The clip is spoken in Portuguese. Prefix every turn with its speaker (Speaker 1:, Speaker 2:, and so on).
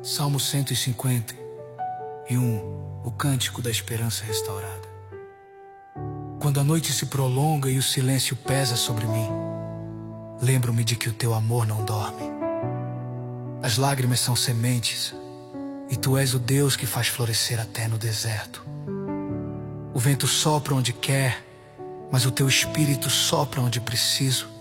Speaker 1: Salmo 151, o cântico da esperança restaurada. Quando a noite se prolonga e o silêncio pesa sobre mim, lembro-me de que o teu amor não dorme. As lágrimas são sementes, e tu és o Deus que faz florescer até no deserto. O vento sopra onde quer, mas o teu espírito sopra onde preciso.